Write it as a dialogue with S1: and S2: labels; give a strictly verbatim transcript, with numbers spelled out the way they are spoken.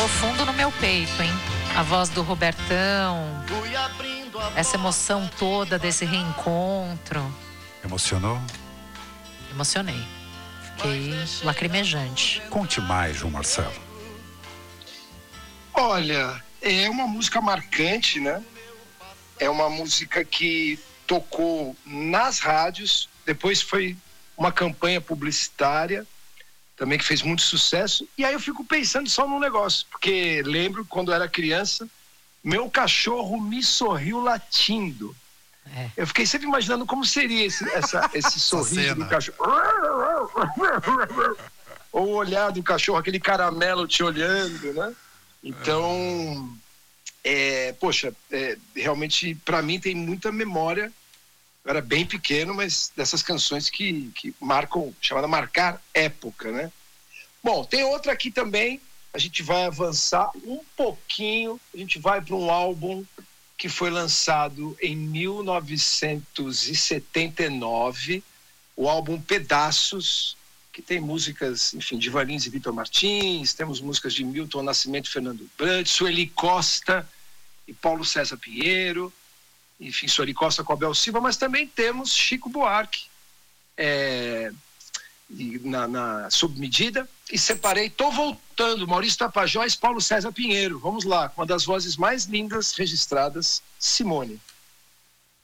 S1: Falou fundo no meu peito, hein? A voz do Robertão, essa emoção toda desse reencontro.
S2: Emocionou?
S1: Emocionei. Fiquei lacrimejante.
S2: Conte mais, João Marcelo.
S3: Olha, é uma música marcante, né? É uma música que tocou nas rádios, depois foi uma campanha publicitária, também que fez muito sucesso. E aí eu fico pensando só num negócio, porque lembro quando eu era criança, meu cachorro me sorriu latindo. É. Eu fiquei sempre imaginando como seria esse, essa, esse sorriso do cachorro. Ou o olhar do cachorro, aquele caramelo te olhando, né? Então, é, poxa, é, realmente para mim tem muita memória. Eu era bem pequeno, mas dessas canções que, que marcam, chamada marcar época, né? Bom, tem outra aqui também, a gente vai avançar um pouquinho, a gente vai para um álbum que foi lançado em mil novecentos e setenta e nove, o álbum Pedaços, que tem músicas, enfim, de Valinhos e Vitor Martins, temos músicas de Milton Nascimento e Fernando Brant, Sueli Costa e Paulo César Pinheiro, enfim, Sueli Costa com Abel Silva, mas também temos Chico Buarque é, na, na Sob Medida, e separei Tô Voltando, Maurício Tapajós, Paulo César Pinheiro. Vamos lá, uma das vozes mais lindas registradas, Simone.